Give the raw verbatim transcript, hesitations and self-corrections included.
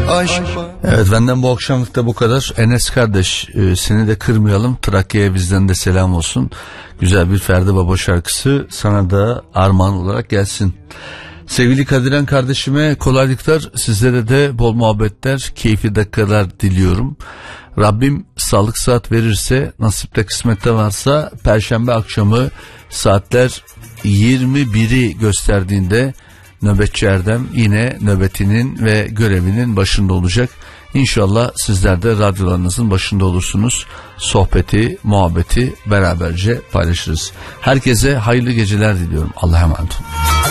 Evet, benden bu akşamlık da bu kadar. Enes kardeş, e, seni de kırmayalım. Trakya'ya bizden de selam olsun. Güzel bir Ferdi Baba şarkısı sana da armağan olarak gelsin. Sevgili Kadiren kardeşime kolaylıklar, sizlere de bol muhabbetler, keyifli dakikalar diliyorum. Rabbim sağlık saat verirse, nasipte kısmette varsa Perşembe akşamı saatler yirmi biri gösterdiğinde Nöbetçi Erdem yine nöbetinin ve görevinin başında olacak. İnşallah sizler de radyolarınızın başında olursunuz. Sohbeti, muhabbeti beraberce paylaşırız. Herkese hayırlı geceler diliyorum. Allah'a emanet olun.